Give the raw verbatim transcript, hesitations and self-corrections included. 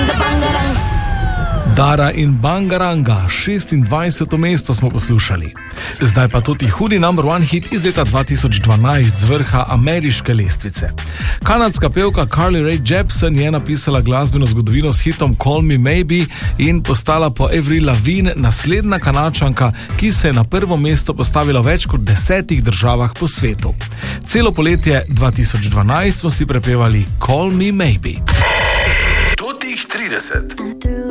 Dara in Bangaranga, šestindvajseto mesto smo poslušali. Zdaj pa tudi hudi number one hit iz leta dva tisoč dvanajst z vrha ameriške lestvice. Kanadska pevka Carly Rae Jepsen je napisala glasbeno zgodovino s hitom Call Me Maybe in postala po Avril Lavigne naslednja Kanadčanka, ki se je na prvo mesto postavila v več kot desetih državah po svetu. Celo poletje dva tisoč dvanajst smo si prepevali Call Me Maybe. Tutih trideset.